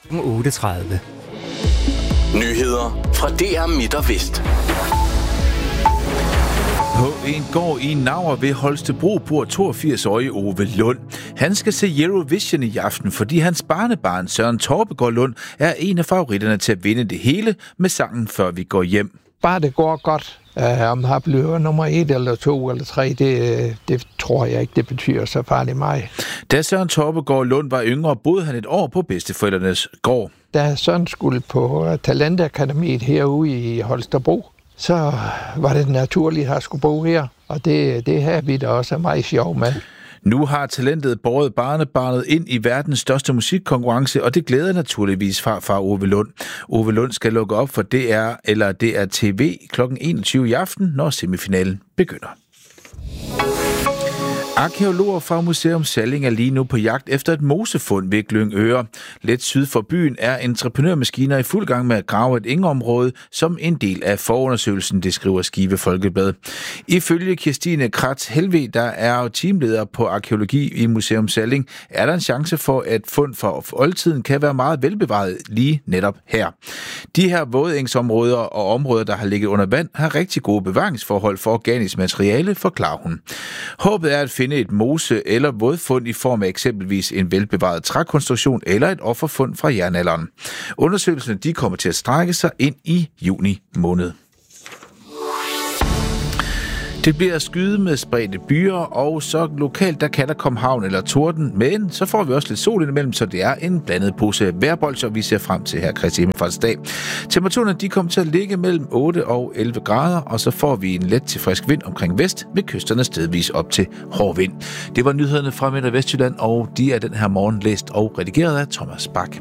8:30. Nyheder fra DR Midt og Vest. På en gård i Naur ved Holstebro bor 82-årige Ove Lund. Han skal se Eurovision i aften, fordi hans barnebarn Søren Torpegaard Lund er en af favoritterne til at vinde det hele med sangen Før vi går hjem. Bare det går godt. Om han bliver nummer 1 eller 2 eller 3, det tror jeg ikke, det betyder så farligt meget. Da Søren Torpegaard Lund var yngre, boede han et år på bedsteforældrenes gård. Da Søren skulle på Talentakademiet herude i Holstebro, så var det naturligt, at han skulle bo her, og det har vi da også meget sjov med. Nu har talentet båret barnebarnet ind i verdens største musikkonkurrence, og det glæder naturligvis far Ove Lund. Ove Lund skal lukke op for DR eller DR TV kl. 21 i aften, når semifinalen begynder. Arkæologer fra Museum Salling er lige nu på jagt efter et mosefund ved Glyngøre. Lidt syd for byen er entreprenørmaskiner i fuld gang med at grave et engområde som en del af forundersøgelsen, det skriver Skive Folkeblad. Ifølge Kirstine Kratz Helve, der er teamleder på arkæologi i Museum Salling, er der en chance for, at fund fra oldtiden kan være meget velbevaret lige netop her. De her vådengsområder og områder, der har ligget under vand, har rigtig gode bevaringsforhold for organisk materiale, forklarer hun. Håbet er at finde et mose- eller vådfund i form af eksempelvis en velbevaret trækonstruktion eller et offerfund fra jernalderen. Undersøgelserne de kommer til at strække sig ind i juni måned. Det bliver skyde med spredte byer, og så lokalt der kan der komme havn eller torden, men så får vi også lidt sol indimellem, så det er en blandet pose vejrbolcher, vi ser frem til her Kristi Himmelfartsdag. Temperaturerne de kommer til at ligge mellem 8 og 11 grader, og så får vi en let til frisk vind omkring vest, ved kysterne stedvis op til hård vind. Det var nyhederne fra Midt- og Vestjylland, og de er den her morgen læst og redigeret af Thomas Bak.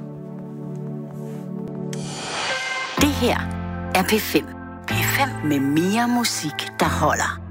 Det her er P5. P5 med mere musik, der holder.